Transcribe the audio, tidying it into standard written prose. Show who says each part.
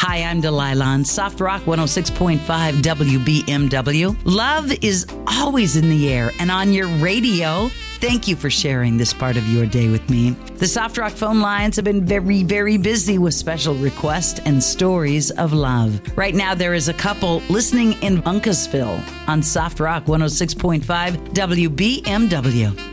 Speaker 1: Hi, I'm Delilah on Soft Rock 106.5 WBMW. Love is always in the air and on your radio. Thank you for sharing this part of your day with me. The Soft Rock phone lines have been very, very busy with special requests and stories of love. Right now, there is a couple listening in Uncasville on Soft Rock 106.5 WBMW.